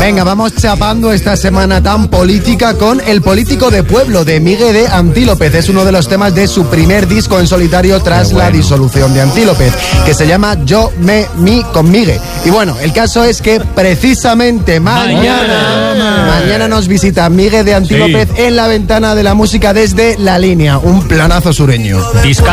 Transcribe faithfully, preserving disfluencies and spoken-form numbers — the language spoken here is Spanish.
Venga, vamos chapando esta semana tan política con El político de pueblo de Migue de Antílopez. Es uno de los temas de su primer disco en solitario tras Qué bueno. la disolución de Antílopez, que se llama Yo, me, mi con Migue. Y bueno, el caso es que precisamente mañana, mañana, mañana nos visita Migue de Antílopez sí. en la ventana de la música desde La Línea, un planazo sureño. Disca